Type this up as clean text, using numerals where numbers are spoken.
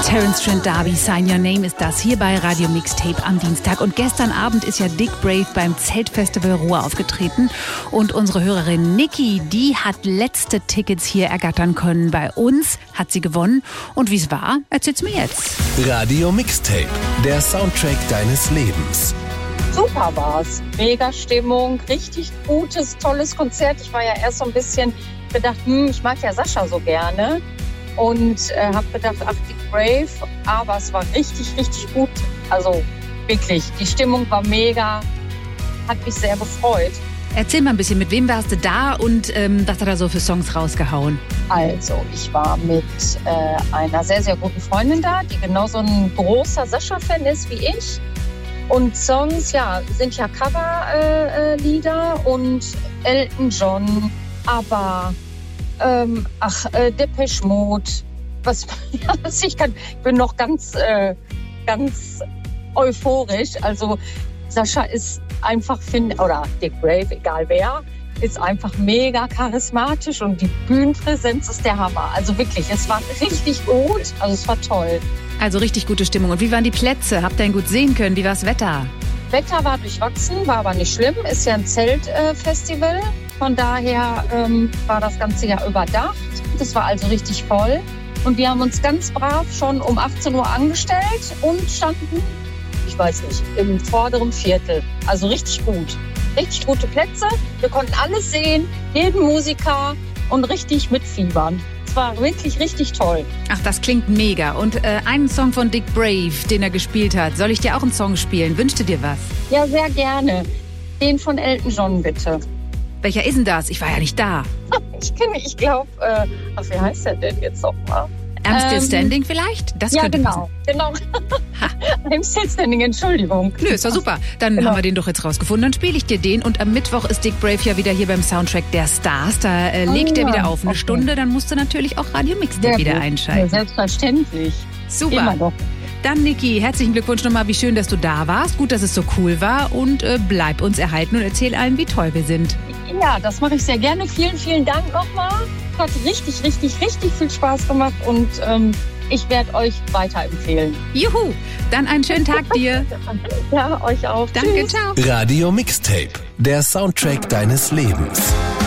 Terence Trent D'Arby, Sign Your Name ist das hier bei Radio Mixtape am Dienstag. Und gestern Abend ist ja Dick Brave beim Zeltfestival Ruhr aufgetreten. Und unsere Hörerin Niki, die hat letzte Tickets hier ergattern können. Bei uns hat sie gewonnen. Und wie es war, erzählt's mir jetzt. Radio Mixtape, der Soundtrack deines Lebens. Super war's. Mega Stimmung, richtig gutes, tolles Konzert. Ich war ja erst so ein bisschen gedacht, ich mag ja Sascha so gerne. Und habe gedacht, ach, Dick Brave, aber es war richtig, richtig gut. Also wirklich, die Stimmung war mega, hat mich sehr gefreut. Erzähl mal ein bisschen, mit wem warst du da und was hat er so für Songs rausgehauen? Also, ich war mit einer sehr, sehr guten Freundin da, die genauso ein großer Sascha-Fan ist wie ich. Und Songs, ja, sind ja Coverlieder und Elton John, ABBA, Depeche Mode. Ich bin noch ganz euphorisch. Also Sascha ist einfach, oder Dick Brave, egal wer, ist einfach mega charismatisch und die Bühnenpräsenz ist der Hammer. Also wirklich, es war richtig gut, also es war toll. Also richtig gute Stimmung. Und wie waren die Plätze? Habt ihr ihn gut sehen können? Wie war das Wetter? Wetter war durchwachsen, war aber nicht schlimm. Ist ja ein Zeltfestival. Von daher war das ganze Jahr überdacht. Das war also richtig voll. Und wir haben uns ganz brav schon um 18 Uhr angestellt und standen, ich weiß nicht, im vorderen Viertel. Also richtig gut. Richtig gute Plätze. Wir konnten alles sehen, jeden Musiker und richtig mitfiebern. Es war wirklich richtig toll. Ach, das klingt mega. Und einen Song von Dick Brave, den er gespielt hat, soll ich dir auch einen Song spielen? Wünschst du dir was? Ja, sehr gerne. Den von Elton John, bitte. Welcher ist denn das? Ich war ja nicht da. Ich glaube, wie heißt der denn jetzt nochmal? I'm Still Standing vielleicht? Das ja, könnte genau. I'm Still Standing, Entschuldigung. Nö, ist doch super. Dann haben wir den doch jetzt rausgefunden. Dann spiele ich dir den. Und am Mittwoch ist Dick Brave ja wieder hier beim Soundtrack der Stars. Da legt er wieder auf eine Stunde. Dann musst du natürlich auch Radio Mixtape wieder einschalten. Ja, selbstverständlich. Super. Immer doch. Dann, Niki, herzlichen Glückwunsch nochmal. Wie schön, dass du da warst. Gut, dass es so cool war. Und bleib uns erhalten und erzähl allen, wie toll wir sind. Ja, das mache ich sehr gerne. Vielen, vielen Dank nochmal. Hat richtig, richtig, richtig viel Spaß gemacht. Und ich werde euch weiterempfehlen. Juhu, dann einen schönen Tag dir. Ja, euch auch. Danke, Tschüss. ciao. Radio Mixtape, der Soundtrack deines Lebens.